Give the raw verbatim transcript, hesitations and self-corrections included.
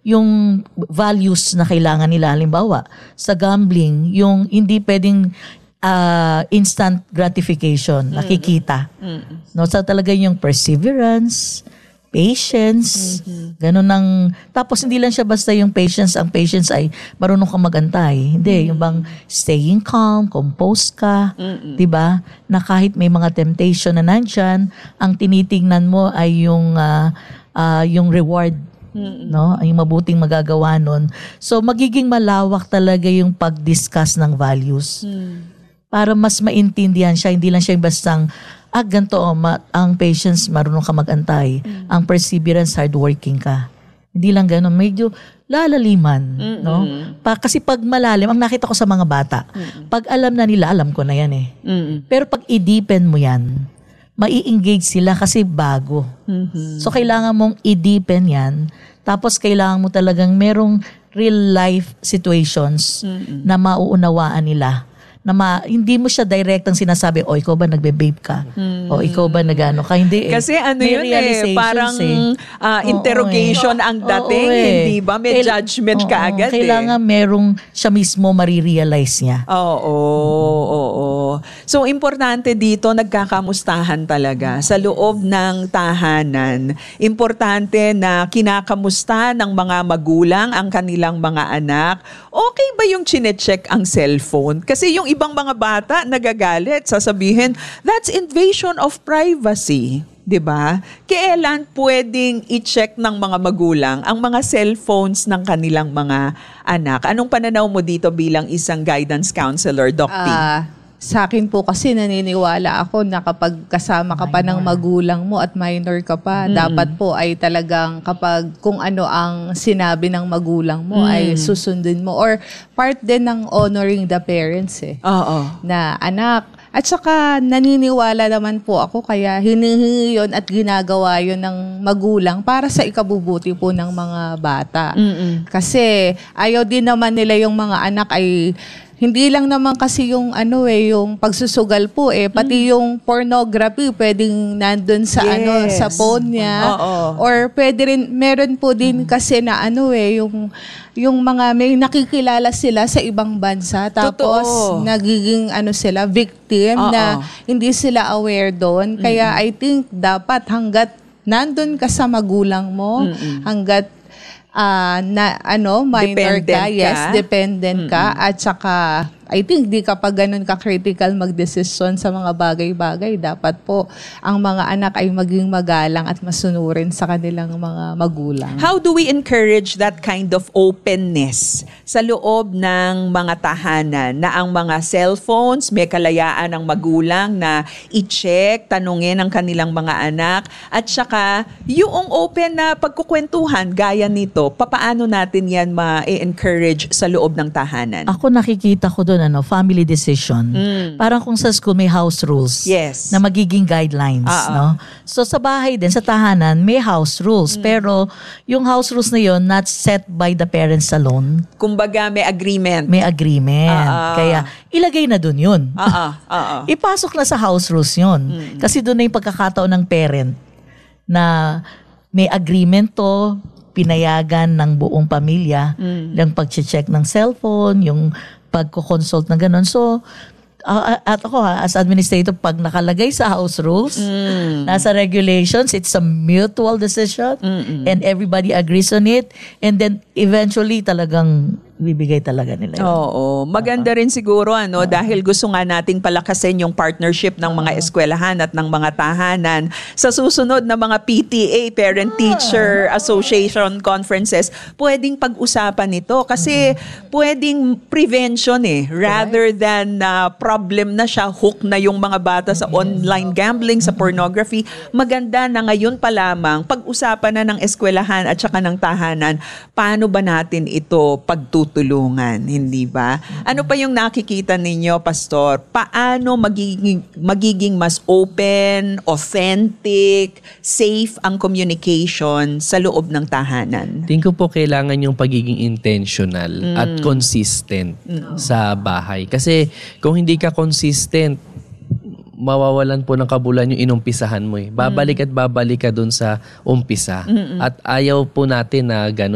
yung values na kailangan nila. Halimbawa, sa gambling, yung hindi pwedeng uh, instant gratification, mm-hmm. nakikita. Mm-hmm. No, so talaga yung perseverance, patience, mm-hmm. ganun ang, tapos hindi lang siya basta yung patience, ang patience ay marunong kang magantay. Hindi, mm-hmm. yung bang staying calm, composed ka, mm-hmm. 'di ba? Na kahit may mga temptation na nandyan, ang tinitingnan mo ay yung uh, uh, yung reward, mm-hmm. no? Ay yung mabuting magagawa nun. So magiging malawak talaga yung pag-discuss ng values. Mm-hmm. Para mas maintindihan siya, hindi lang siya bastang ah, ganito, oh, ma- ang patience, marunong ka mag-antay. Mm. Ang perseverance, hardworking ka. Hindi lang gano'n, medyo lalaliman. Mm-mm. No? Pa, kasi pag malalim, ang nakita ko sa mga bata, mm-mm. pag alam na nila, alam ko na yan eh. Mm-mm. Pero pag i-deepen mo yan, mai-engage sila kasi bago. Mm-hmm. So, kailangan mong i-deepen yan. Tapos, kailangan mo talagang merong real-life situations mm-mm. na mauunawaan nila. Na ma, hindi mo siya direct ang sinasabi, o ikaw ba nagbe-babe ka? Hmm. O ikaw ba nagano ka? Hindi eh. Kasi ano may yun eh, parang eh. Uh, interrogation oo, ang dating, eh. hindi ba? May Kail- judgment oo, ka agad kailangan eh. merong siya mismo marirealize niya. Oo, oo, oo. So, importante dito, nagkakamustahan talaga. Sa loob ng tahanan, importante na kinakamusta ng mga magulang ang kanilang mga anak. Okay ba yung chine-check ang cellphone? Kasi yung ibang mga bata nagagalit, sasabihin, that's invasion of privacy. Diba? Kailan pwedeng i-check ng mga magulang ang mga cellphones ng kanilang mga anak? Anong pananaw mo dito bilang isang guidance counselor, Doc T? Uh, sa akin po kasi naniniwala ako na kapag kasama ka pa ng magulang mo at minor ka pa, mm. dapat po ay talagang kapag kung ano ang sinabi ng magulang mo mm. ay susundin mo. Or part din ng honoring the parents eh. Oo. Na anak, at saka naniniwala naman po ako kaya hinihingi yun at ginagawa yun ng magulang para sa ikabubuti po ng mga bata. Mm-mm. Kasi ayaw din naman nila yung mga anak ay hindi lang naman kasi yung ano eh, yung pagsusugal po eh, pati mm. yung pornography pwedeng nandun sa yes. ano, sa phone niya. Uh-oh. Or pwede rin, meron po din kasi na ano eh, yung yung mga may nakikilala sila sa ibang bansa tapos totoo. Nagiging ano sila, victim Uh-oh. Na hindi sila aware doon. Kaya mm-hmm. I think dapat hanggat nandun ka sa magulang mo, mm-hmm. hanggat Uh, na ano minor dependent ka, ka yes Mm-mm. dependent ka at saka I think di ka pa ganun ka-critical magdesisyon sa mga bagay-bagay. Dapat po ang mga anak ay maging magalang at masunurin sa kanilang mga magulang. How do we encourage that kind of openness sa loob ng mga tahanan na ang mga cellphones, may kalayaan ng magulang na i-check, tanungin ang kanilang mga anak at saka yung open na pagkukwentuhan gaya nito, papaano natin yan ma-encourage sa loob ng tahanan? Ako nakikita ko doon ano, family decision. Mm. Parang kung sa school may house rules yes. na magiging guidelines. Uh-uh. No? So sa bahay din, sa tahanan, may house rules. Mm. Pero yung house rules na yun, not set by the parents alone. Kumbaga may agreement. May agreement. Uh-uh. Kaya ilagay na dun yun. Uh-uh. Uh-uh. Ipasok na sa house rules yun. Mm. Kasi dun na yung pagkakataon ng parent na may agreement to, pinayagan ng buong pamilya, mm. yung pag-check ng cellphone, yung pagko-consult na gano'n. So, uh, at ako ha, as administrator, pag nakalagay sa house rules, mm. nasa regulations, it's a mutual decision Mm-mm. and everybody agrees on it. And then, eventually, talagang bibigay talaga nila yun. Oo. Maganda rin siguro ano uh-huh. dahil gusto nga nating palakasin yung partnership ng mga eskwelahan at ng mga tahanan sa susunod na mga P T A, Parent-Teacher uh-huh. Association conferences, pwedeng pag-usapan ito kasi uh-huh. pwedeng prevention eh rather than uh, problem na siya, hook na yung mga bata sa uh-huh. online gambling, sa pornography. Maganda na ngayon pa lamang pag-usapan na ng eskwelahan at saka ng tahanan, paano ba natin ito pagtutulungan? tulungan, hindi ba? Ano pa yung nakikita ninyo, Pastor? Paano magiging, magiging mas open, authentic, safe ang communication sa loob ng tahanan? Tingin ko po kailangan yung pagiging intentional mm. at consistent mm. sa bahay. Kasi kung hindi ka consistent, mawawalan po ng kabulan yung inumpisahan mo eh. Babalik at babalik ka dun sa umpisa. Mm-mm. At ayaw po natin na ganun.